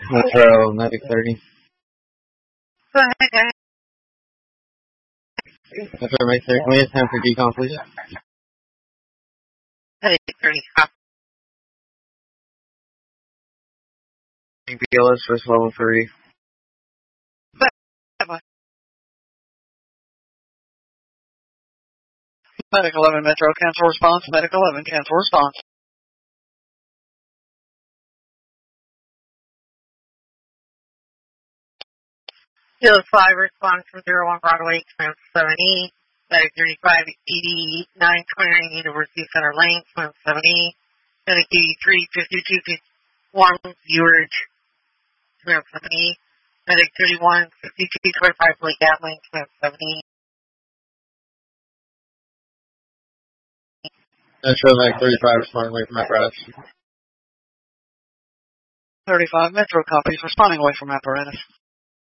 Metro, Medic 30. Go ahead, guys. Metro, Medic 30. Can we have time for decon, please? Medic 30. Copy. BLS first level 3. Medic 11 Metro, cancel response. Medic 11, cancel response. Field 5, response from 01 Broadway, Expense 7E. Medic 35, 8929 University Center Lane, Expense 7E. Medic 83, 5251 Viewers, Expense 7E. Medic 31, 5225 Blake Gatling, Expense 7E. Metro, Medic 35, responding away from apparatus. 35 Metro copies, responding away from apparatus.